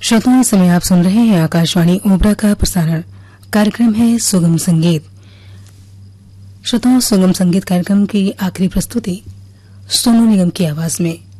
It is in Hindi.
श्रोताओं, इस समय आप सुन रहे हैं आकाशवाणी ओबरा का प्रसारण कार्यक्रम है सुगम संगीत। श्रोताओं, सुगम संगीत कार्यक्रम की आखिरी प्रस्तुति सोनू निगम की आवाज में